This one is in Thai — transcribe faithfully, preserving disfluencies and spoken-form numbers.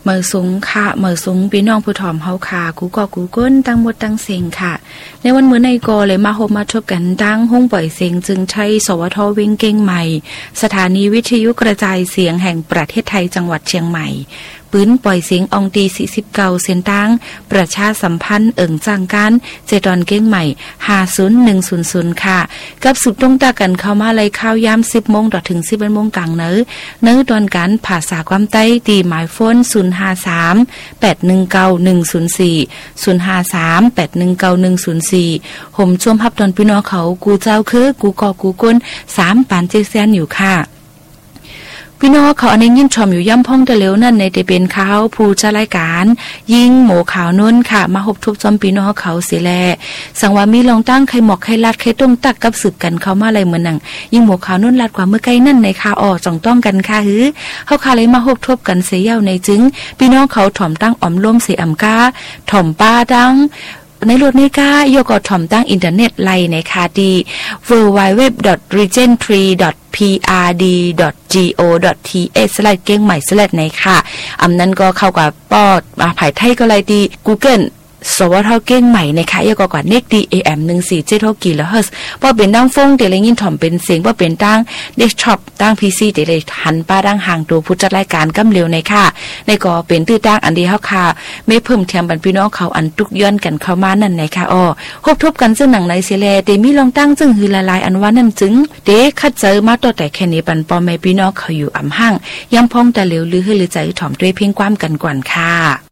เหมอสูงค่ะเหมอสูงพี่น้องผู้ถ่อมเฮาค่ะกูก็กูก้นตั้งหมดตั้งเสียงค่ะในวันมื้อในกอเลยมาพบมาชบกันตั้งห้องปล่อยเสียงจึงใช้สวทเวงเก้งใหม่สถานีวิทยุกระจายเสียงแห่งประเทศไทยจังหวัดเชียงใหม่ปืนปล่อยเสียงอองตีสี่สิบเก้าเสียงตั้งประชาสัมพันธ์เอิ่งจางการเจดอนเก้งใหม่ห้าศูนย์หนึ่งศูนย์ศูนย์ค่ะกับสุดตรงตากันเข้ามาเลยข้าวยามสิบโมงถึงสิบเอ็ดโมงกลางเนื้อเนื้อตอนการภาษาความใต้ตีหมายโฟนศูนย์ห้าสามแปดหนึ่งเก้าหนึ่งศูนย์สี่ศูนย์ห้าสามแปดหนึ่งเก้าหนึ่งศูนย์สี่ห่มช่วมพับตอนพี่น้องเขากูเจ้าคือกูกอกูก้นสามปานเจแซนอยู่ค่ะพี่น้องเขาอันนี้ยินชมอยู่ย่ำพ่องแต่เร็วนั่นในแต่เป็นเขาผู้จัดรายการยิงหมูขาวนุ่นค่ะมาหบทุบจอมพี่น้องเขาเสียแลสังว่ามีลองตั้งใครหมอกใครลัดใครต้มตักกับสึกกันเขามาอะไรเหมือนหนังยิงหมูขาวนุ่นลัดกว่าเมื่อไกลนั่นในข่าวออกจ่องต้องกันค่ะฮือเขาคาเลยมาหบทุบกันเสียเย้าในจึงพี่น้องเขาถ่อมตั้งอ่อมล้มเสียอ่ำก้าถ่อมป้าดังในรถในก้าโยกอถ่อมตั้งอินเทอร์เน็ตไลน์ในคาดี ดับเบิลยู ดับเบิลยู ดับเบิลยู ดอท รีเจนทรี ดอท พี อาร์ ดี ดอท จี โอ ดอท ที เอช สลัดเก้งใหม่สลัดในค่ะอำนั้นก็เข้ากับปอดมาภายไทยก็ไลดี Googleสวทเก้งใหม่ในค่ะยกกว่าเน็กดี เอ เอ็ม หนึ่งสี่เจ็ดหกกิโลเฮิรตซ์พอเป็นตั้งฟงเดลยินถ่อมเป็นเสียงพอเป็นตั้งเดสก์ท็อปตั้ง พี ซี เดลหันป้าดังห่างตัวผู้จัดรายการกำเร็วในค่ะในก็เป็นตื้อตั้งอันเดียวค่ะไม่เพิ่มเทียมบรรพี่น้องเขาอันตุกย้อนกันเข้ามานั่นในค่ะอ้อคบทบกันซึ่งหนังในเสเลเดมีลองตั้งซึ่งหือละลายอันว่านั่นจึงเดคัดเจอมาต่อแต่แค่นี้ปันปอแม่พี่น้องเขาอยู่อ่ำห่างย้ำพ้องแต่เหลวหรือหือหรือใจถ่อมด้วยเพียงความกันก่อนค่ะ